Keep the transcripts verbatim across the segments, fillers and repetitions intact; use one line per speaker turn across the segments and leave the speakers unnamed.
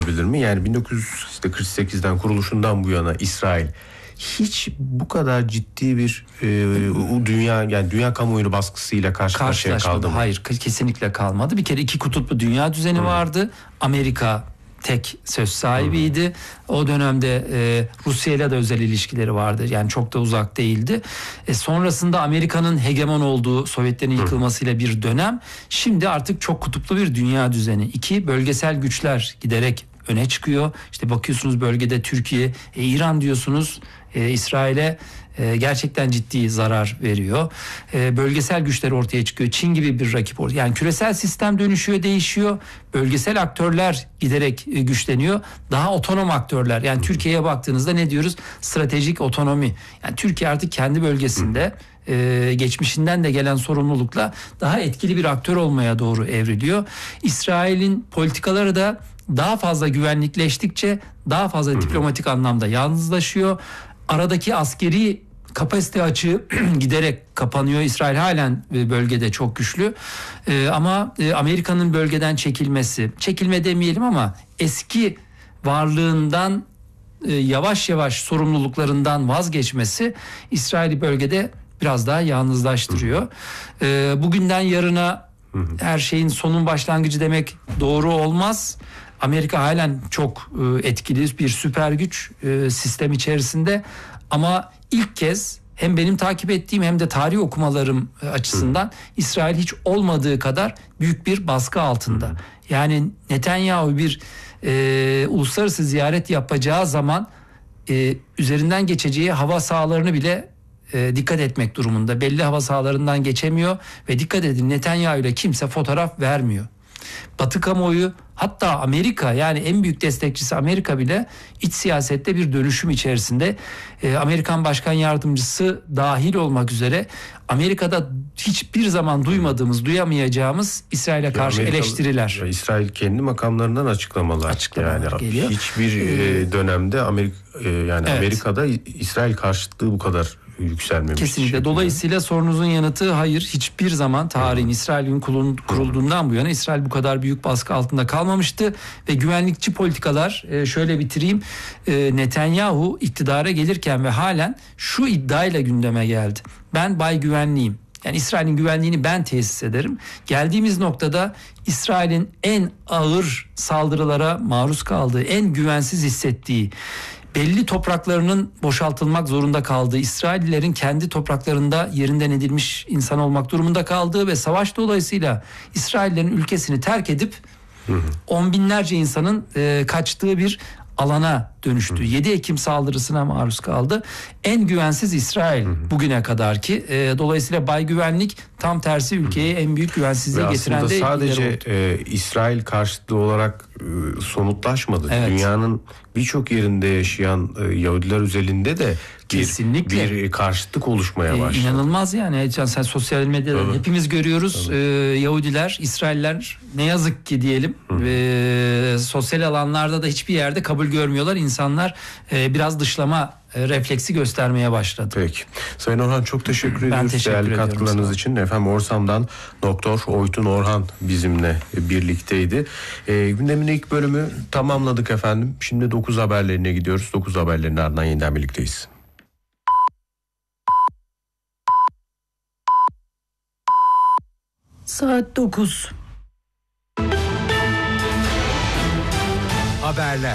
Bilir mi? Yani bin dokuz yüz kırk sekizden kuruluşundan bu yana İsrail hiç bu kadar ciddi bir e, dünya yani dünya kamuoyu baskısıyla karşı karşıya kaldı mı?
Hayır, kesinlikle kalmadı. Bir kere iki kutuplu dünya düzeni hmm. vardı. Amerika tek söz sahibiydi. Hmm. O dönemde e, Rusya ile de özel ilişkileri vardı. Yani çok da uzak değildi. E, sonrasında Amerika'nın hegemon olduğu, Sovyetlerin yıkılmasıyla bir dönem. Şimdi artık çok kutuplu bir dünya düzeni. İki, bölgesel güçler giderek öne çıkıyor. İşte bakıyorsunuz bölgede Türkiye, e, İran diyorsunuz, e, İsrail'e e, gerçekten ciddi zarar veriyor. E, bölgesel güçler ortaya çıkıyor. Çin gibi bir rakip ortaya. Yani küresel sistem dönüşüyor, değişiyor. Bölgesel aktörler giderek e, güçleniyor. Daha otonom aktörler. Yani Türkiye'ye baktığınızda ne diyoruz? Stratejik otonomi. Yani Türkiye artık kendi bölgesinde Ee, geçmişinden de gelen sorumlulukla daha etkili bir aktör olmaya doğru evriliyor. İsrail'in politikaları da daha fazla güvenlikleştikçe daha fazla Hı-hı. diplomatik anlamda yalnızlaşıyor. Aradaki askeri kapasite açığı giderek kapanıyor. İsrail halen bölgede çok güçlü. Ee, ama Amerika'nın bölgeden çekilmesi, çekilme demeyelim ama eski varlığından yavaş yavaş sorumluluklarından vazgeçmesi İsrail'i bölgede biraz daha yalnızlaştırıyor. Ee, bugünden yarına her şeyin sonun başlangıcı demek doğru olmaz. Amerika halen çok e, etkili bir süper güç e, sistem içerisinde. Ama ilk kez hem benim takip ettiğim hem de tarih okumalarım açısından İsrail hiç olmadığı kadar büyük bir baskı altında. Yani Netanyahu bir e, uluslararası ziyaret yapacağı zaman e, üzerinden geçeceği hava sahalarını bile E, dikkat etmek durumunda. Belli hava sahalarından geçemiyor ve dikkat edin Netanyahu ile kimse fotoğraf vermiyor. Batı kamuoyu, hatta Amerika, yani en büyük destekçisi Amerika bile iç siyasette bir dönüşüm içerisinde. E, Amerikan Başkan Yardımcısı dahil olmak üzere Amerika'da hiçbir zaman duymadığımız, duyamayacağımız İsrail'e karşı Amerika, eleştiriler.
İsrail kendi makamlarından açıklamalar.
Açıklamalar
yani
geliyor.
Hiçbir e, dönemde Amerika e, yani evet. Amerika'da İsrail karşıtlığı bu kadar yükselmemiş.
Kesinlikle. Dolayısıyla sorunuzun yanıtı hayır. Hiçbir zaman tarihin İsrail'in kurulduğundan bu yana İsrail bu kadar büyük baskı altında kalmamıştı ve güvenlikçi politikalar, şöyle bitireyim, Netanyahu iktidara gelirken ve halen şu iddiayla gündeme geldi. Ben bay güvenliyim. Yani İsrail'in güvenliğini ben tesis ederim. Geldiğimiz noktada İsrail'in en ağır saldırılara maruz kaldığı, en güvensiz hissettiği, belli topraklarının boşaltılmak zorunda kaldığı, İsraillilerin kendi topraklarında yerinden edilmiş insan olmak durumunda kaldığı ve savaş dolayısıyla İsraillerin ülkesini terk edip hı hı. on binlerce insanın e, kaçtığı bir alana dönüştü. Hı. yedi Ekim saldırısına maruz kaldı. En güvensiz İsrail hı hı. bugüne kadar ki. E, dolayısıyla bay güvenlik tam tersi ülkeye en büyük güvensizliği ve getiren de
sadece e, İsrail karşıtı olarak e, somutlaşmadı. Evet. Dünyanın birçok yerinde yaşayan e, Yahudiler özelinde de bir,
kesinlikle
bir karşıtlık oluşmaya başladı.
Ee, inanılmaz yani. Sen sosyal medyada evet. hepimiz görüyoruz. Evet. Ee, Yahudiler, İsrailler ne yazık ki diyelim e, sosyal alanlarda da hiçbir yerde kabul görmüyorlar. İnsanlar e, biraz dışlama e, refleksi göstermeye başladı.
Peki. Sayın Orhan çok teşekkür ediyoruz.
Teşekkür
değerli katkılarınız sana. için. Efendim Orsam'dan Doktor Oytun Orhan bizimle birlikteydi. E, gündemin ilk bölümü tamamladık efendim. Şimdi dokuz haberlerine gidiyoruz. dokuz haberlerin ardından yeniden birlikteyiz.
Saat dokuz.
Haberler.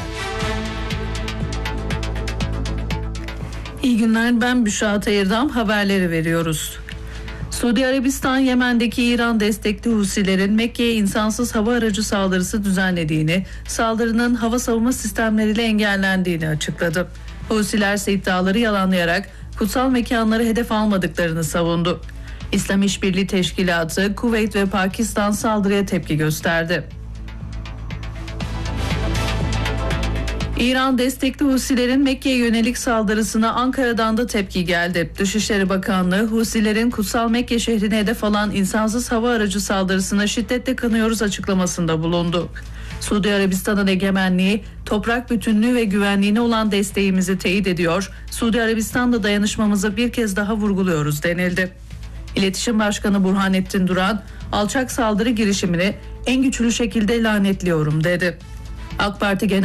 İyi günler, ben Büşra Atayırdam, haberleri veriyoruz. Suudi Arabistan, Yemen'deki İran destekli Husilerin Mekke'ye insansız hava aracı saldırısı düzenlediğini, saldırının hava savunma sistemleriyle engellendiğini açıkladı. Husiler ise iddiaları yalanlayarak kutsal mekanları hedef almadıklarını savundu. İslam İşbirliği Teşkilatı, Kuveyt ve Pakistan saldırıya tepki gösterdi. İran destekli Husilerin Mekke'ye yönelik saldırısına Ankara'dan da tepki geldi. Dışişleri Bakanlığı, Husilerin kutsal Mekke şehrine hedef alan insansız hava aracı saldırısına şiddetle kınıyoruz açıklamasında bulundu. Suudi Arabistan'ın egemenliği, toprak bütünlüğü ve güvenliğine olan desteğimizi teyit ediyor, Suudi Arabistan'la dayanışmamızı bir kez daha vurguluyoruz denildi. İletişim Başkanı Burhanettin Duran, alçak saldırı girişimini en güçlü şekilde lanetliyorum dedi. AK Parti Genel